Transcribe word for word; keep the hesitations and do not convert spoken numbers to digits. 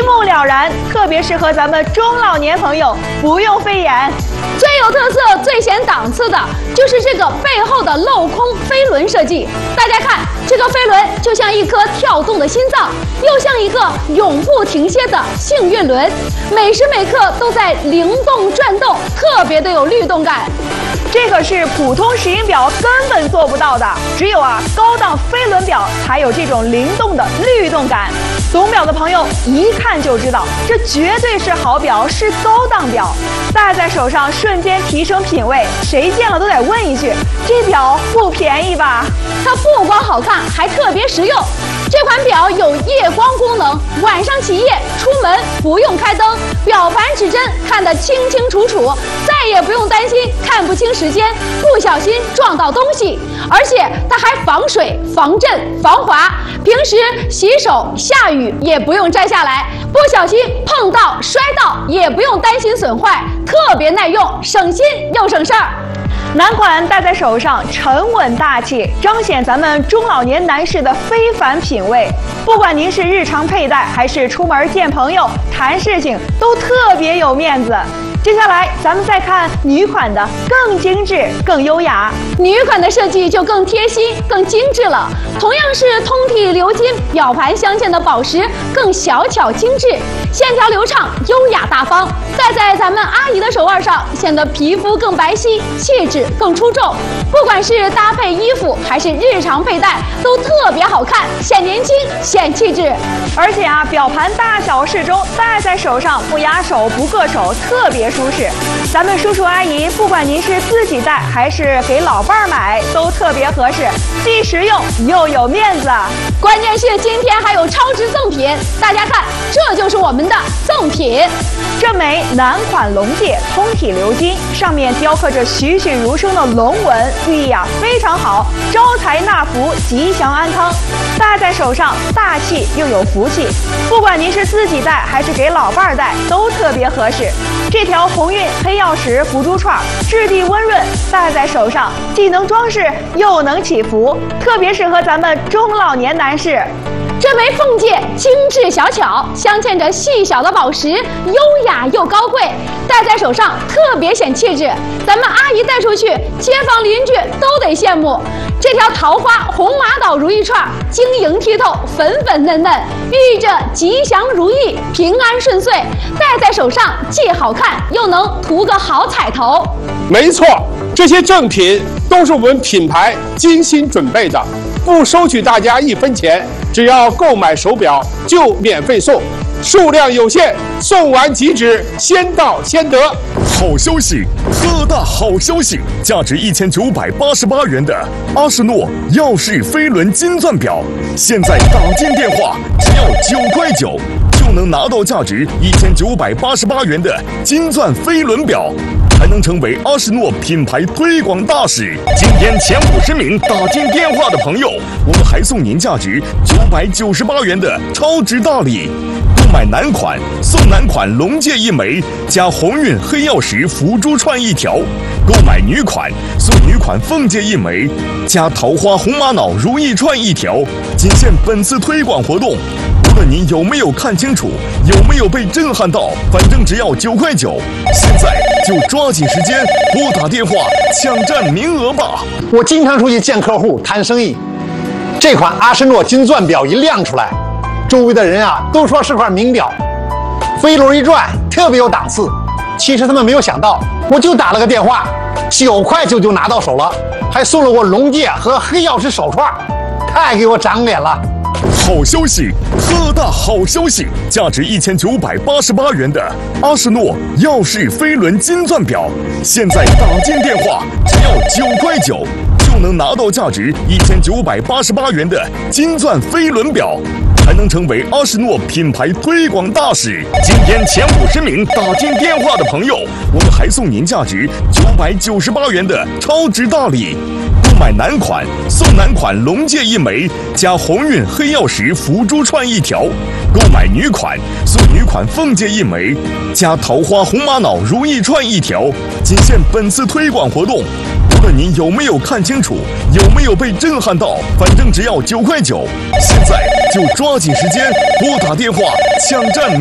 目了然，特别适合咱们中老年朋友，不用费眼。 最有特色、最显档次的就是这个背后的镂空飞轮设计。大家看，这个飞轮就像一颗跳动的心脏，又像一个永不停歇的幸运轮，每时每刻都在灵动转动，特别的有律动感。 这可是普通石英表根本做不到的，只有啊高档飞轮表才有这种灵动的律动感。懂表的朋友一看就知道，这绝对是好表，是高档表，戴在手上瞬间提升品味，谁见了都得问一句：这表不便宜吧？ 它不光好看，还特别实用。这款表有夜光功能，晚上起夜出门不用开灯，表盘指针看得清清楚楚，再也不用担心看不清时间，不小心撞到东西。而且它还防水、防震、防滑，平时洗手下雨也不用摘下来，不小心碰到摔到也不用担心损坏，特别耐用，省心又省事儿。 男款戴在手上沉稳大气，彰显咱们中老年男士的非凡品味。不管您是日常佩戴，还是出门见朋友、谈事情，都特别有面子。接下来咱们再看女款的，更精致、更优雅。 女款的设计就更贴心、更精致了。同样是通体鎏金，表盘镶嵌的宝石更小巧精致，线条流畅、优雅大方。戴在咱们阿姨的手腕上，显得皮肤更白皙，气质更出众。不管是搭配衣服还是日常佩戴，都特别好看，显年轻、显气质。 而且啊，表盘大小适中，戴在手上不压手、不硌手，特别舒适。咱们叔叔阿姨，不管您是自己戴还是给老伴儿买，都特别合适，既实用又有面子。 关键是今天还有超值赠品，大家看，这就是我们的赠品。 这枚男款龙戒，通体鎏金，上面雕刻着栩栩如生的龙纹，寓意啊非常好，招财纳福，吉祥安康。戴在手上大气又有福气，不管您是自己戴还是给老伴儿戴，都特别合适。这条鸿运黑曜石福珠串，质地温润，戴在手上既能装饰又能祈福，特别适合咱们中老年男士。 这枚凤戒精致小巧，镶嵌着细小的宝石，优雅又高贵，戴在手上特别显气质。咱们阿姨带出去，街坊邻居都得羡慕。这条桃花红玛瑙如意串，晶莹剔透，粉粉嫩嫩，寓意着吉祥如意、平安顺遂。戴在手上既好看，又能图个好彩头。 没错，这些赠品都是我们品牌精心准备的，不收取大家一分钱，只要购买手表就免费送，数量有限，送完即止，先到先得。 好消息，特大好消息！价值一千九百八十八元的阿诗诺耀世飞轮金钻表，现在打进电话只要九块九，就能拿到价值一千九百八十八元的金钻飞轮表，还能成为阿诗诺品牌推广大使。今天前五十名打进电话的朋友，我们还送您价值九百九十八元的超值大礼。购买男款送男款龙戒一枚，加鸿运黑曜石福珠串一条；购买女款送女款凤戒一枚，加桃花红玛瑙如意串一条。仅限本次推广活动，无论您有没有看清楚，有没有被震撼到，反正只要九块九。现在就抓紧时间拨打电话抢占名额吧！ 我经常出去见客户谈生意，这款阿诗诺金钻表一亮出来，周围的人啊都说是块名表，飞轮一转特别有档次。其实他们没有想到，我就打了个电话，九块九就拿到手了，还送了我龙戒和黑曜石手串，太给我长脸了。 好消息，特大好消息！价值一千九百八十八元的阿诗诺耀世飞轮金钻表，现在打进电话只要九块九，就能拿到价值一千九百八十八元的金钻飞轮表，还能成为阿诗诺品牌推广大使。今天前五十名打进电话的朋友，我们还送您价值九百九十八元的超值大礼。购买男款送男款龙戒一枚，加鸿运黑曜石福珠串一条；购买女款送女款凤戒一枚，加桃花红玛瑙如意串一条。仅限本次推广活动，无论您有没有看清楚，有没有被震撼到，反正只要九块九。现在就抓紧时间拨打电话抢占